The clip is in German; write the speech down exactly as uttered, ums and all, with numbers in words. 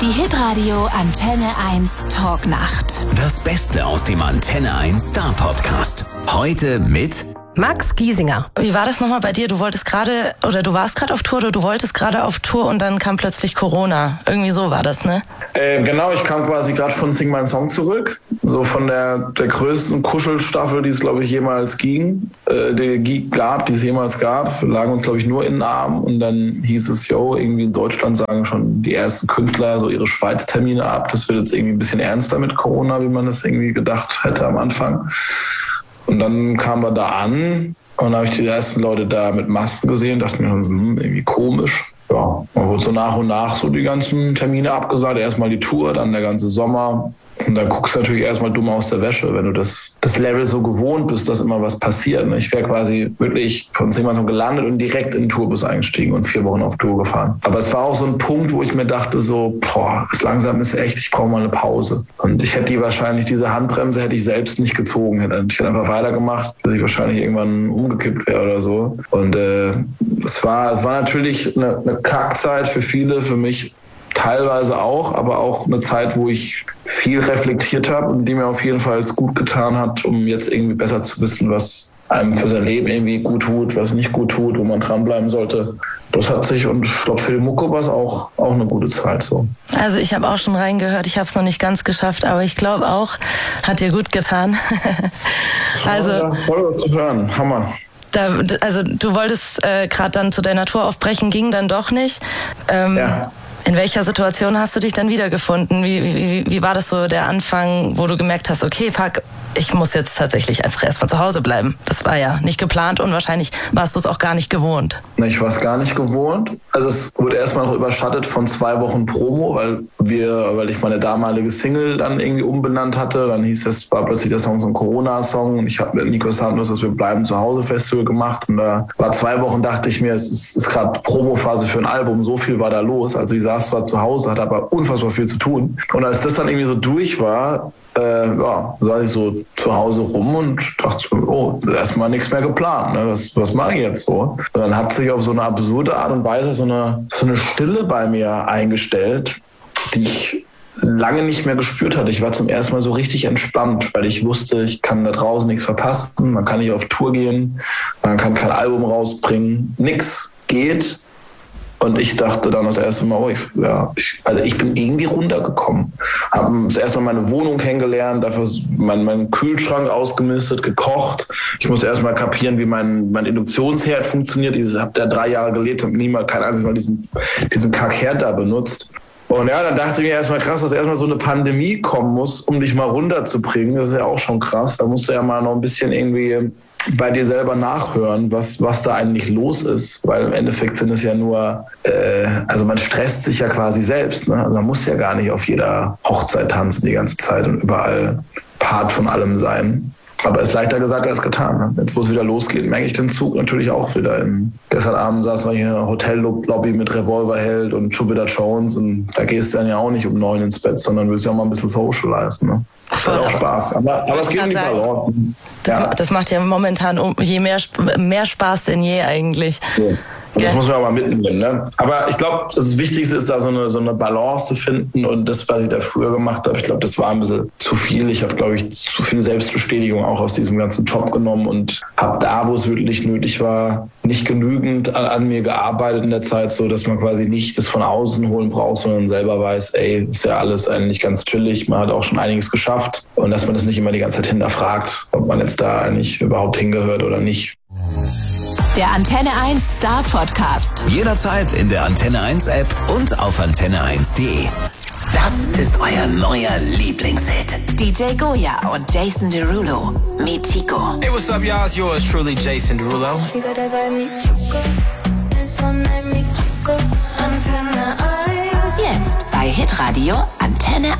Die Hitradio Antenne eins Talknacht. Das Beste aus dem Antenne eins Star Podcast. Heute mit Max Giesinger. Wie war das nochmal bei dir? Du wolltest gerade, oder du warst gerade auf Tour, oder du wolltest gerade auf Tour und dann kam plötzlich Corona. Irgendwie so war das, ne? Äh, genau, ich kam quasi gerade von Sing My Song zurück. So von der, der größten Kuschelstaffel, die es, glaube ich, jemals ging, äh, die gab, die es jemals gab. Wir lagen uns, glaube ich, nur in den Armen. Und dann hieß es, yo, irgendwie in Deutschland sagen schon die ersten Künstler so ihre Schweiz-Termine ab. Das wird jetzt irgendwie ein bisschen ernster mit Corona, wie man das irgendwie gedacht hätte am Anfang. Und dann kamen wir da an und da habe ich die ersten Leute da mit Masken gesehen, dachte mir, hm, irgendwie komisch. Ja, man wurde so nach und nach so die ganzen Termine abgesagt. Erstmal die Tour, dann der ganze Sommer. Und dann guckst du natürlich erstmal dumm aus der Wäsche, wenn du das, das Level so gewohnt bist, dass immer was passiert. Ich wäre quasi wirklich von Sing My Song gelandet und direkt in den Tourbus eingestiegen und vier Wochen auf Tour gefahren. Aber es war auch so ein Punkt, wo ich mir dachte so, boah, das langsam ist echt, ich brauche mal eine Pause. Und ich hätte die wahrscheinlich, diese Handbremse hätte ich selbst nicht gezogen. Ich hätte einfach weitergemacht, bis ich wahrscheinlich irgendwann umgekippt wäre oder so. Und äh, es war, es war natürlich eine, eine Kackzeit für viele, für mich teilweise auch, aber auch eine Zeit, wo ich viel reflektiert habe und die mir auf jeden Fall gut getan hat, um jetzt irgendwie besser zu wissen, was einem für sein Leben irgendwie gut tut, was nicht gut tut, wo man dranbleiben sollte. Das hat sich, und ich glaube, für die Mucke war es auch, auch eine gute Zeit. So. Also ich habe auch schon reingehört, ich habe es noch nicht ganz geschafft, aber ich glaube auch, hat dir gut getan. Also ja, toll zu hören, Hammer. Da, also du wolltest äh, gerade dann zu deiner Tour aufbrechen, ging dann doch nicht. Ähm, ja. In welcher Situation hast du dich dann wiedergefunden? Wie, wie, wie war das so der Anfang, wo du gemerkt hast, okay, fuck, ich muss jetzt tatsächlich einfach erstmal zu Hause bleiben? Das war ja nicht geplant und wahrscheinlich warst du es auch gar nicht gewohnt. Ich war es gar nicht gewohnt. Also es wurde erstmal noch überschattet von zwei Wochen Promo, weil wir, weil ich meine damalige Single dann irgendwie umbenannt hatte. Dann hieß es, war plötzlich der Song so ein Corona-Song und ich habe mit Nico Santos das Wir bleiben zu Hause Festival gemacht und da war zwei Wochen, dachte ich mir, es ist, ist gerade Promophase für ein Album, so viel war da los. Also ich saß zwar zu Hause, hatte aber unfassbar viel zu tun. Und als das dann irgendwie so durch war, Äh, ja, saß ich so zu Hause rum und dachte, oh, erstmal nichts mehr geplant. Ne? Was, was mache ich jetzt so? Und dann hat sich auf so eine absurde Art und Weise so eine, so eine Stille bei mir eingestellt, die ich lange nicht mehr gespürt hatte. Ich war zum ersten Mal so richtig entspannt, weil ich wusste, ich kann da draußen nichts verpassen, man kann nicht auf Tour gehen, man kann kein Album rausbringen, nix geht. Und ich dachte dann das erste Mal, oh, ich, ja, ich, also ich bin irgendwie runtergekommen. Habe das erste Mal meine Wohnung kennengelernt, dafür meinen mein Kühlschrank ausgemistet, gekocht. Ich musste erst mal kapieren, wie mein, mein Induktionsherd funktioniert. Ich habe da drei Jahre gelebt, habe niemals, kein einziges Mal diesen, diesen Kackherd da benutzt. Und ja, dann dachte ich mir erstmal krass, dass erstmal so eine Pandemie kommen muss, um dich mal runterzubringen. Das ist ja auch schon krass. Da musst du ja mal noch ein bisschen irgendwie bei dir selber nachhören, was, was da eigentlich los ist. Weil im Endeffekt sind es ja nur, äh, also man stresst sich ja quasi selbst. Ne? Also man muss ja gar nicht auf jeder Hochzeit tanzen die ganze Zeit und überall Part von allem sein. Aber es ist leichter gesagt als getan. Ne? Jetzt, wo es wieder losgeht, merke ich den Zug natürlich auch wieder. Im, gestern Abend saß man hier in der Hotellobby mit Revolverheld und Jupiter Jones und da gehst du dann ja auch nicht um neun ins Bett, sondern willst ja auch mal ein bisschen socialisen. Ne? Das hat auch Spaß. Aber, aber es geht um die Balance. Das, ja. das macht ja momentan je mehr, mehr Spaß denn je eigentlich. Ja. Und das muss man aber mitnehmen. Ne? Aber ich glaube, das Wichtigste ist, da so eine, so eine Balance zu finden. Und das, was ich da früher gemacht habe, ich glaube, das war ein bisschen zu viel. Ich habe, glaube ich, zu viel Selbstbestätigung auch aus diesem ganzen Job genommen und habe da, wo es wirklich nötig war, nicht genügend an, an mir gearbeitet in der Zeit, so dass man quasi nicht das von außen holen braucht, sondern selber weiß, ey, ist ja alles eigentlich ganz chillig. Man hat auch schon einiges geschafft. Und dass man das nicht immer die ganze Zeit hinterfragt, ob man jetzt da eigentlich überhaupt hingehört oder nicht. Der Antenne eins Star Podcast. Jederzeit in der Antenne eins App und auf antenne eins punkt de. Das ist euer neuer Lieblingshit. D J Goya und Jason Derulo. Meet Chico. Hey, what's up, y'all? It's yours truly, Jason Derulo. Jetzt bei Hitradio Antenne